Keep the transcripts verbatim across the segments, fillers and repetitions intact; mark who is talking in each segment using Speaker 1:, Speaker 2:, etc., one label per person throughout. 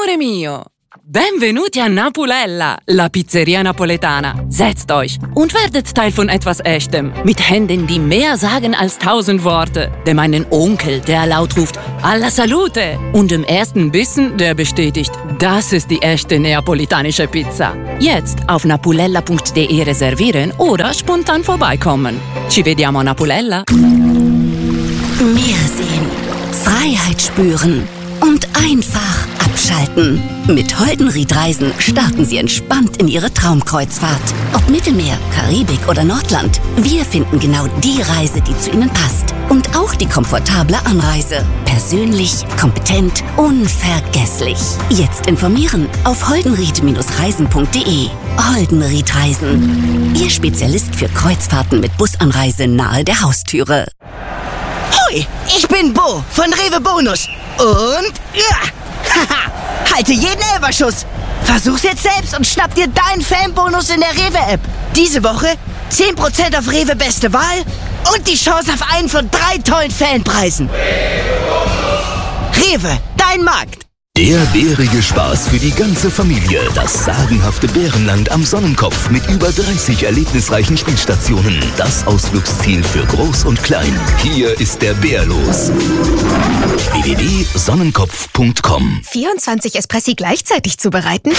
Speaker 1: Amore mio! Benvenuti a Napulella, la Pizzeria Napoletana. Setzt euch und werdet Teil von etwas Echtem. Mit Händen, die mehr sagen als tausend Worte. Dem einen Onkel, der laut ruft, alla salute. Und dem ersten Bissen, der bestätigt, das ist die echte neapolitanische Pizza. Jetzt auf napulella punkt de reservieren oder spontan vorbeikommen. Ci vediamo a Napulella.
Speaker 2: Meer sehen, Freiheit spüren und einfach abschalten. Mit Holdenried Reisen starten Sie entspannt in Ihre Traumkreuzfahrt. Ob Mittelmeer, Karibik oder Nordland, wir finden genau die Reise, die zu Ihnen passt. Und auch die komfortable Anreise. Persönlich, kompetent, unvergesslich. Jetzt informieren auf holdenried Reisen punkt de. Holdenried Reisen. Ihr Spezialist für Kreuzfahrten mit Busanreise nahe der Haustüre.
Speaker 3: Hoi, ich bin Bo von Rewe Bonus. Und ja, haha, halte jeden Elberschuss. Versuch's jetzt selbst und schnapp dir deinen Fanbonus in der Rewe-App. Diese Woche zehn Prozent auf Rewe Beste Wahl und die Chance auf einen von drei tollen Fanpreisen. Rewe, dein Markt.
Speaker 4: Der bärige Spaß für die ganze Familie. Das sagenhafte Bärenland am Sonnenkopf mit über dreißig erlebnisreichen Spielstationen. Das Ausflugsziel für Groß und Klein. Hier ist der Bär los. w w w punkt sonnenkopf punkt com
Speaker 5: vierundzwanzig Espressi gleichzeitig zubereiten?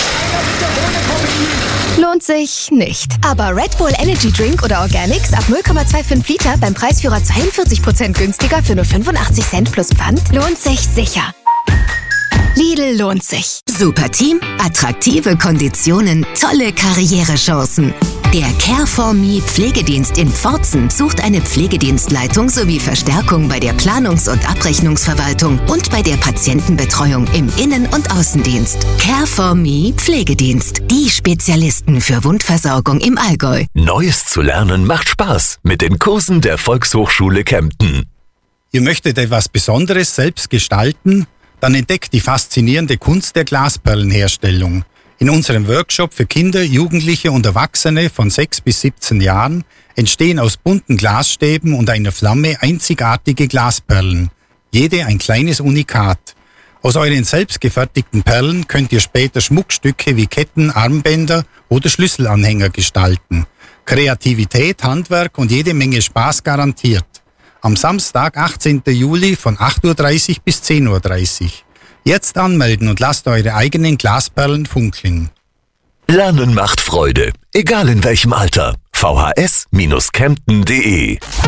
Speaker 5: Lohnt sich nicht. Aber Red Bull Energy Drink oder Organics ab null Komma fünfundzwanzig Liter beim Preisführer zweiundvierzig Prozent günstiger für nur fünfundachtzig Cent plus Pfand lohnt sich sicher. Lidl lohnt sich.
Speaker 2: Super Team, attraktive Konditionen, tolle Karrierechancen. Der Care for Me Pflegedienst in Pforzheim sucht eine Pflegedienstleitung sowie Verstärkung bei der Planungs- und Abrechnungsverwaltung und bei der Patientenbetreuung im Innen- und Außendienst. Care for Me Pflegedienst. Die Spezialisten für Wundversorgung im Allgäu.
Speaker 4: Neues zu lernen macht Spaß mit den Kursen der Volkshochschule Kempten.
Speaker 6: Ihr möchtet etwas Besonderes selbst gestalten? Dann entdeckt die faszinierende Kunst der Glasperlenherstellung. In unserem Workshop für Kinder, Jugendliche und Erwachsene von sechs bis siebzehn Jahren entstehen aus bunten Glasstäben und einer Flamme einzigartige Glasperlen. Jede ein kleines Unikat. Aus euren selbstgefertigten Perlen könnt ihr später Schmuckstücke wie Ketten, Armbänder oder Schlüsselanhänger gestalten. Kreativität, Handwerk und jede Menge Spaß garantiert. Am Samstag, achtzehnten Juli von acht Uhr dreißig bis zehn Uhr dreißig. Jetzt anmelden und lasst eure eigenen Glasperlen funkeln.
Speaker 4: Lernen macht Freude, egal in welchem Alter. v h s Bindestrich kempten punkt de